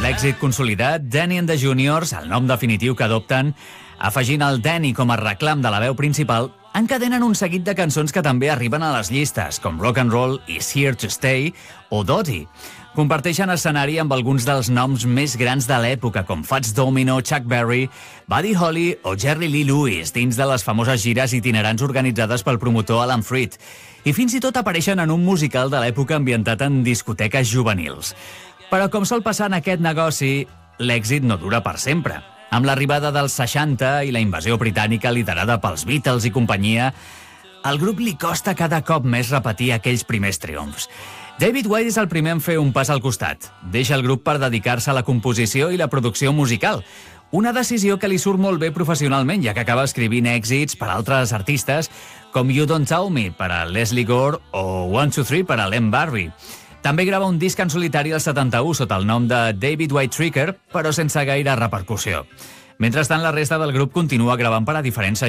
l'èxit consolidat, Danny and the Juniors, el nom definitiu que adopten, afegint el Danny com a reclam de la veu principal, encadenen un seguit de cançons que també arriben a les llistes, com Rock and Roll, Is Here to Stay o Dottie. Comparteixen escenari amb alguns dels noms més grans de l'època, com Fats Domino, Chuck Berry, Buddy Holly o Jerry Lee Lewis, dins de les famoses gires itinerants organitzades pel promotor Alan Freed. I fins i tot apareixen en un musical de l'època ambientat en discoteques juvenils. Però com sol passar en aquest negoci, l'èxit no dura per sempre. Amb l'arribada dels 60 i la invasió britànica liderada pels Beatles i companyia, al grup li costa cada cop més repetir aquells primers triomfs. David White és el primer en fer un pas al costat. Deixa el grup per dedicar-se a la composició i la producció musical. Una decisió que li surt molt bé professionalment, ja que acaba escrivint èxits per a altres artistes, com You Don't Tell Me, per a Leslie Gore, o 1, 2, 3, per a Len Barry. També grava un disc en solitari al 71 sota el nom de David White Tricker, però sense gaire repercussió. Mentrestant, la resta del grup continua gravant per a diferents